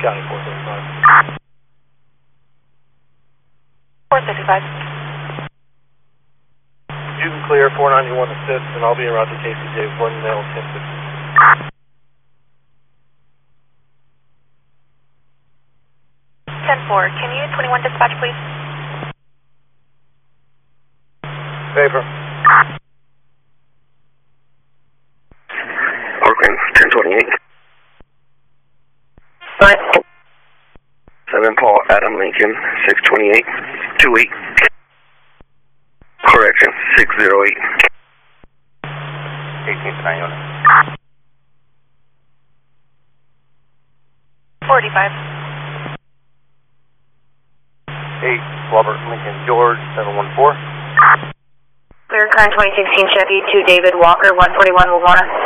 County 435. 465. You can clear 491 assist, and I'll be en route to KCJ 1 mail 1050. 10-4, can you 21 dispatch, please? Paper. Oakland, 1028. What? 7 Paul Adam Lincoln, 628. 28. Correction, 608. 18 45. 8 Robert Lincoln George 714. Clear current 2016 Chevy to David Walker, 141 Wawona.